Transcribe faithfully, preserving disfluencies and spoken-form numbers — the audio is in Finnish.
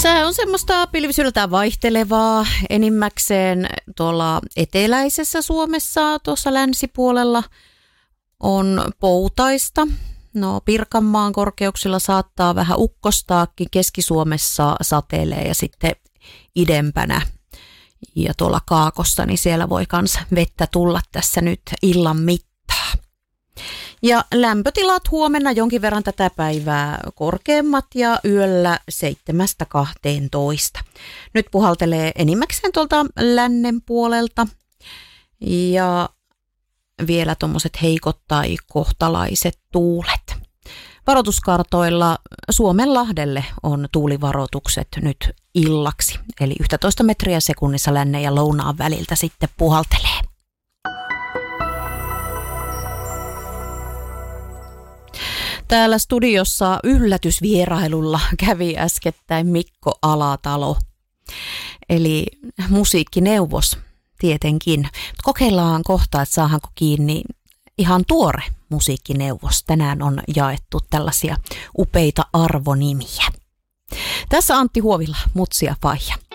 Sää on semmoista pilvisyltään vaihtelevaa enimmäkseen tuolla eteläisessä Suomessa, tuossa länsipuolella on poutaista. No Pirkanmaan korkeuksilla saattaa vähän ukkostaakin, Keski-Suomessa satelee ja sitten idempänä ja tuolla Kaakossa, niin siellä voi kans vettä tulla tässä nyt illan mittaan. Ja lämpötilat huomenna jonkin verran tätä päivää korkeammat ja yöllä seitsemästä kahteentoista. Nyt puhaltelee enimmäkseen tuolta lännen puolelta ja vielä tuommoiset heikot tai kohtalaiset tuulet. Varoituskartoilla Suomenlahdelle on tuulivaroitukset nyt illaksi, eli yksitoista metriä sekunnissa lännen ja lounaan väliltä sitten puhaltelee. Täällä studiossa yllätysvierailulla kävi äskettäin Mikko Alatalo, eli musiikkineuvos tietenkin. Kokeillaan kohta, että saadaanko kiinni ihan tuore musiikkineuvos. Tänään on jaettu tällaisia upeita arvonimiä. Tässä Antti Huovila, Mutsi ja Faija.